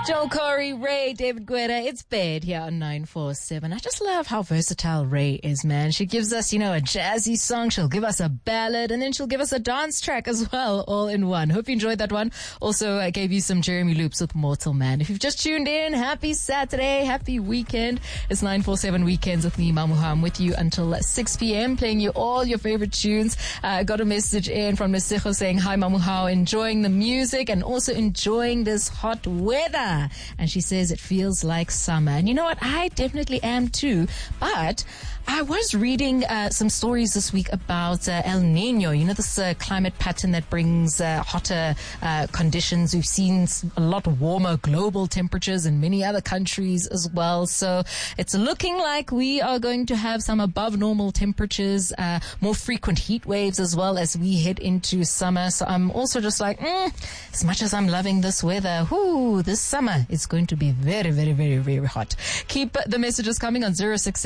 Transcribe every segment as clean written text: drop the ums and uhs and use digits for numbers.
Joel Corey, Ray, David Guetta. It's Bed here on 947. I just love how versatile Ray is, man. She gives us, a jazzy song. She'll give us a ballad, and then she'll give us a dance track as well, all in one. Hope you enjoyed that one. Also, I gave you some Jeremy Loops with Mortal Man. If you've just tuned in, happy Saturday, happy weekend. It's 947 Weekends with me, Mamuha. I'm with you until 6 p.m., playing you all your favorite tunes. I got a message in from Nesicho saying, hi, Mamuha, enjoying the music and also enjoying this hot weather. And she says it feels like summer. And you know what? I definitely am too. But I was reading some stories this week about El Nino. This climate pattern that brings hotter conditions. We've seen a lot warmer global temperatures in many other countries as well. So it's looking like we are going to have some above normal temperatures, more frequent heat waves as well as we head into summer. So I'm also just like, as much as I'm loving this weather, this summer is going to be very, very, very, very hot. Keep the messages coming on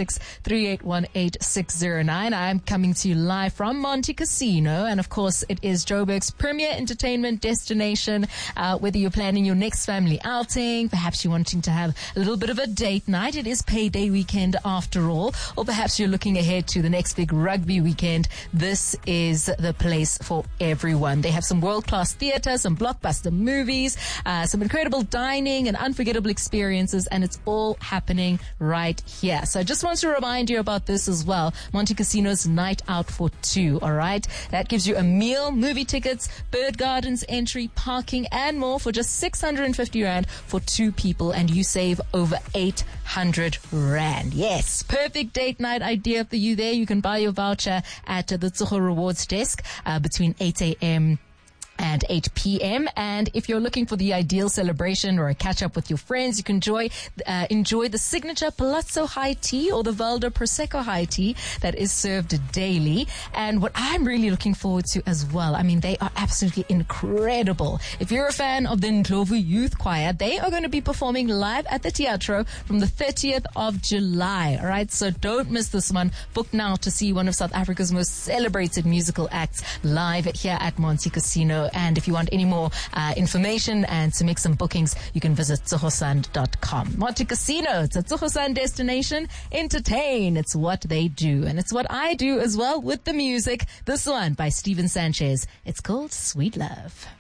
066-3818-609. I'm coming to you live from Monte Casino. And of course, it is Joburg's premier entertainment destination. Whether you're planning your next family outing, perhaps you're wanting to have a little bit of a date night. It is payday weekend after all. Or perhaps you're looking ahead to the next big rugby weekend. This is the place for everyone. They have some world-class theater, some blockbuster movies, some incredible dining and unforgettable experiences, and it's all happening right here. So I just want to remind you about this as well. Monte Casino's Night Out for Two, all right? That gives you a meal, movie tickets, bird gardens entry, parking, and more for just 650 Rand for two people, and you save over 800 Rand. Yes, perfect date night idea for you there. You can buy your voucher at the Tsogo Rewards desk between 8 a.m. and 8 p.m. And if you're looking for the ideal celebration or a catch up with your friends, you can enjoy the signature Palazzo High Tea or the Valdo Prosecco High Tea that is served daily. And what I'm really looking forward to as well, they are absolutely incredible. If you're a fan of the Ndlovu Youth Choir, they are going to be performing live at the Teatro from the 30th of July. All right, so don't miss this one. Book now to see one of South Africa's most celebrated musical acts live here at Monte Casino. And if you want any more information and to make some bookings, you can visit tsogosan.com. Monte Casino, it's a Tsogosan destination. Entertain, it's what they do. And it's what I do as well with the music. This one by Steven Sanchez. It's called Sweet Love.